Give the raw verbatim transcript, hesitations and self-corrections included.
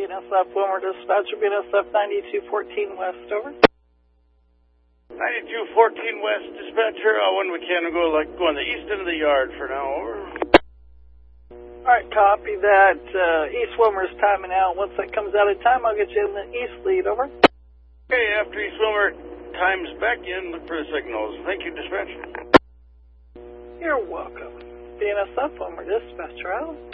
B N S F, Wilmer Dispatcher, B N S F ninety-two fourteen West, over. ninety-two fourteen West, Dispatcher, uh, when we can go, like, go on the east end of the yard for now, over. Alright, copy that. Uh, East Wilmer's timing out. Once that comes out of time, I'll get you in the east lead, over. Okay, after East Wilmer times back in, look for the signals. Thank you, Dispatcher. You're welcome. B N S F, Wilmer Dispatcher, out.